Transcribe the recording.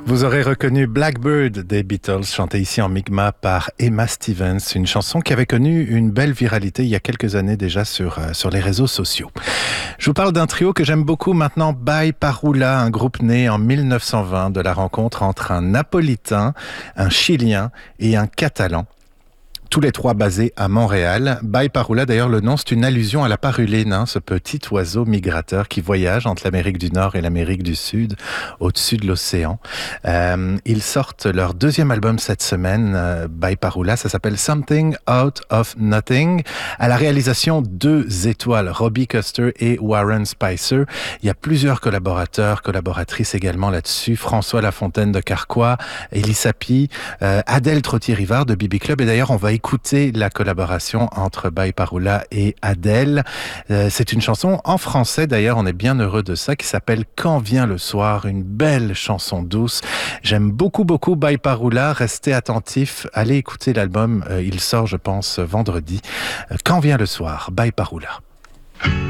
Vous aurez reconnu Blackbird des Beatles, chanté ici en Mi'kmaq par Emma Stevens, une chanson qui avait connu une belle viralité il y a quelques années déjà sur les réseaux sociaux. Je vous parle d'un trio que j'aime beaucoup maintenant, By Parula, un groupe né en 1920 de la rencontre entre un Napolitain, un Chilien et un Catalan. Tous les trois basés à Montréal. By Parula, d'ailleurs, le nom, c'est une allusion à la paruline, ce petit oiseau migrateur qui voyage entre l'Amérique du Nord et l'Amérique du Sud, au-dessus de l'océan. Ils sortent leur deuxième album cette semaine, By Parula, ça s'appelle Something Out of Nothing. À la réalisation, 2 étoiles, Robbie Custer et Warren Spicer. Il y a plusieurs collaboratrices également là-dessus. François Lafontaine de Carquois, Elie Sapi, Adèle Trottier-Rivard de Bibi Club. Et d'ailleurs, on va écouter la collaboration entre By Parula et Adèle. C'est une chanson en français, d'ailleurs, on est bien heureux de ça, qui s'appelle Quand vient le soir, une belle chanson douce. J'aime beaucoup By Parula, restez attentifs, allez écouter l'album, il sort je pense vendredi. Quand vient le soir, By Parula.